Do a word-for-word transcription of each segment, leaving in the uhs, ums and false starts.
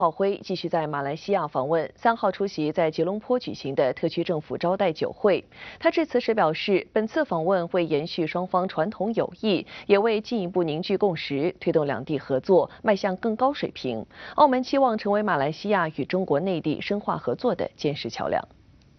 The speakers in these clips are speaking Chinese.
浩辉继续在马来西亚访问，三号出席在吉隆坡举行的特区政府招待酒会。他致辞时表示，本次访问会延续双方传统友谊，也为进一步凝聚共识，推动两地合作迈向更高水平。澳门期望成为马来西亚与中国内地深化合作的坚实桥梁。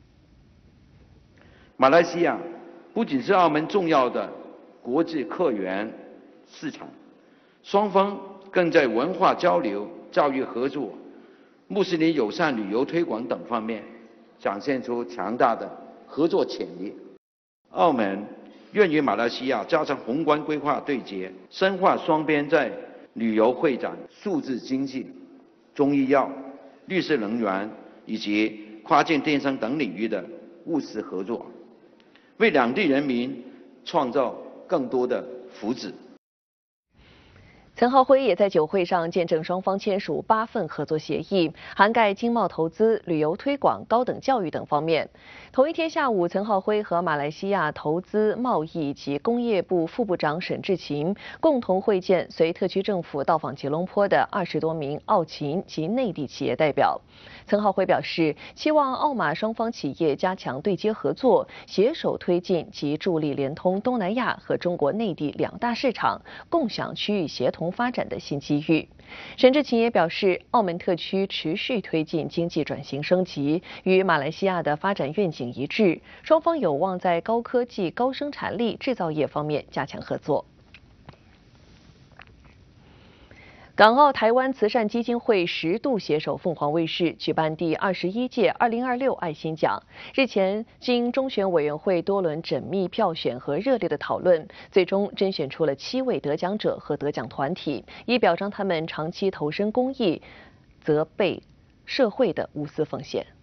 马来西亚不仅是澳门重要的国际客源市场，双方更在文化交流、教育合作、穆斯林友善旅游推广等方面展现出强大的合作潜力。澳门愿与马来西亚加强宏观规划对接，深化双边在旅游会展、数字经济、中医药、绿色能源以及跨境电商等领域的务实合作，为两地人民创造更多的福祉。 岑浩辉也在酒会上见证双方签署八份合作协议，涵盖经贸投资、旅游推广、高等教育等方面。同一天下午，岑浩辉和马来西亚投资、贸易及工业部副部长沈志勤共同会见随特区政府到访吉隆坡的二十多名澳勤及内地企业代表。岑浩辉表示，期望澳马双方企业加强对接合作，携手推进及助力联通东南亚和中国内地两大市场，共享区域协同发展的新机遇。沈志勤也表示，澳门特区持续推进经济转型升级，与马来西亚的发展愿景一致，双方有望在高科技、高生产力制造业方面加强合作。港澳台湾慈善基金会十度携手凤凰卫视举办第二十一届二零二六爱心奖。日前，经中选委员会多轮缜密票选和热烈的讨论，最终甄选出了七位得奖者和得奖团体，以表彰他们长期投身公益、责备社会的无私奉献。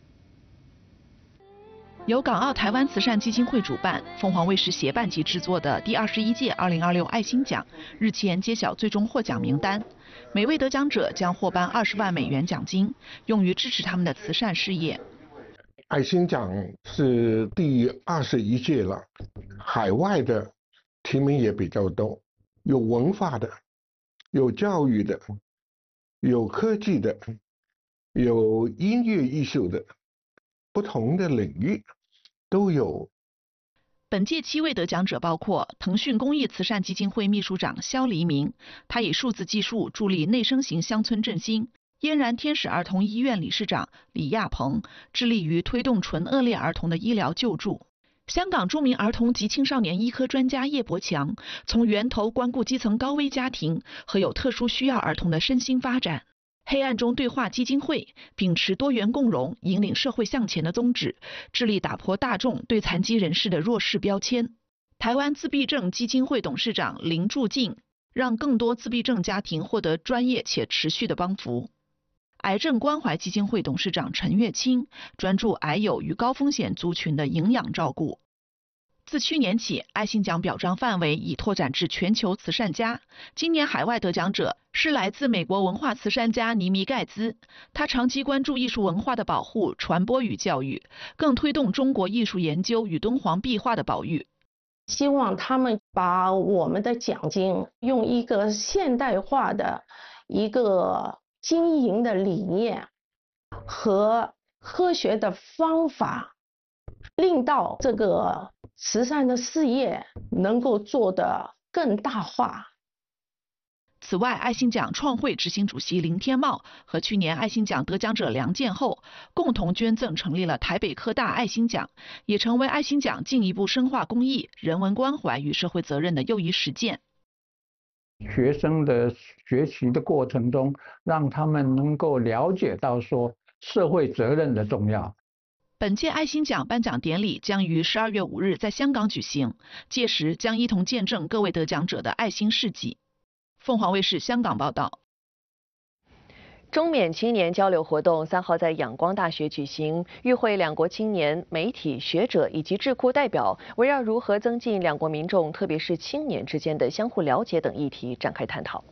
由港澳台湾慈善基金会主办、凤凰卫视协办及制作的第二十一届二零二六爱心奖日前揭晓最终获奖名单，每位得奖者将获颁二十万美元奖金，用于支持他们的慈善事业。 爱心奖是第二十一届了，海外的提名也比较多，有文化的，有教育的，有科技的，有音乐艺术的，不同的领域都有。 本届七位得奖者包括腾讯公益慈善基金会秘书长肖黎明，他以数字技术助力内生型乡村振兴；嫣然天使儿童医院理事长李亚鹏，致力于推动纯恶劣儿童的医疗救助；香港著名儿童及青少年医科专家叶伯强，从源头关顾基层高危家庭和有特殊需要儿童的身心发展。黑暗中对话基金会秉持多元共融、引领社会向前的宗旨，致力打破大众对残疾人士的弱势标签。台湾自闭症基金会董事长林柱进，让更多自闭症家庭获得专业且持续的帮扶。癌症关怀基金会董事长陈月清，专注癌友与高风险族群的营养照顾。自去年起，爱心奖表彰范围已拓展至全球慈善家。今年海外得奖者是来自美国文化慈善家尼米盖兹，他长期关注艺术文化的保护、传播与教育，更推动中国艺术研究与敦煌壁画的保育。 希望他们把我们的奖金用一个现代化的一个经营的理念和科学的方法，令到这个慈善的事业能够做得更大化。 此外，爱心奖创会执行主席林天茂和去年爱心奖得奖者梁建厚共同捐赠成立了台北科大爱心奖，也成为爱心奖进一步深化公益、人文关怀与社会责任的又一实践。 学生的学习的过程中，让他们能够了解到说社会责任的重要。 本届爱心奖颁奖典礼将于十二月五日在香港举行，届时将一同见证各位得奖者的爱心事迹。凤凰卫视香港报道。 中缅青年交流活动三号在仰光大学举行，与会两国青年、媒体、学者以及智库代表，围绕如何增进两国民众，特别是青年之间的相互了解等议题展开探讨。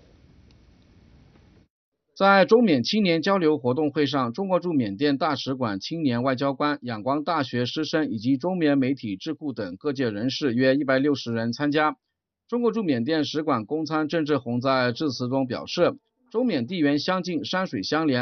在中缅青年交流活动会上，中国驻缅甸大使馆青年外交官、仰光大学师生以及中缅媒体智库等各界人士约一百六十人参加。中国驻缅甸使馆公参郑志宏在致辞中表示，中缅地缘相近，山水相连，